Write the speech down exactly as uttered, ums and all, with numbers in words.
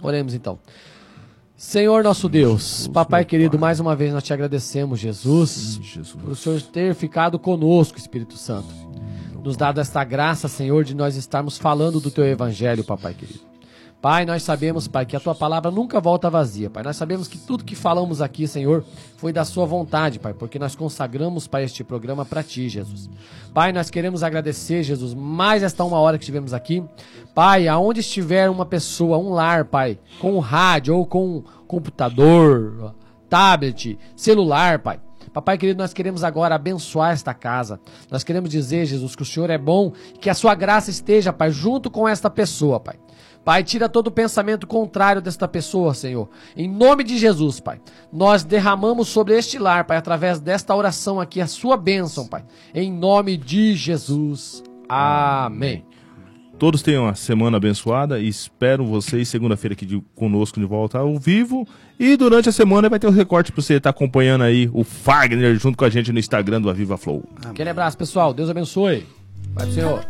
Oremos então. Senhor nosso Deus, Papai querido, mais uma vez nós te agradecemos, Jesus, por o Senhor ter ficado conosco, Espírito Santo. Nos dado esta graça, Senhor, de nós estarmos falando do teu evangelho, Papai querido. Pai, nós sabemos, Pai, que a tua palavra nunca volta vazia, Pai. Nós sabemos que tudo que falamos aqui, Senhor, foi da sua vontade, Pai, porque nós consagramos, Pai, este programa para ti, Jesus. Pai, nós queremos agradecer, Jesus, mais esta uma hora que estivemos aqui. Pai, aonde estiver uma pessoa, um lar, Pai, com rádio ou com computador, tablet, celular, Pai. Papai querido, nós queremos agora abençoar esta casa. Nós queremos dizer, Jesus, que o Senhor é bom, que a sua graça esteja, Pai, junto com esta pessoa, Pai. Pai, tira todo o pensamento contrário desta pessoa, Senhor. Em nome de Jesus, Pai. Nós derramamos sobre este lar, Pai, através desta oração aqui, a sua bênção, Pai. Em nome de Jesus. Amém. Todos tenham uma semana abençoada e espero vocês segunda-feira aqui de, conosco de volta ao vivo. E durante a semana vai ter um recorte para você estar acompanhando aí o Fagner junto com a gente no Instagram do Aviva Flow. Aquele abraço, pessoal. Deus abençoe. Vai pro Senhor.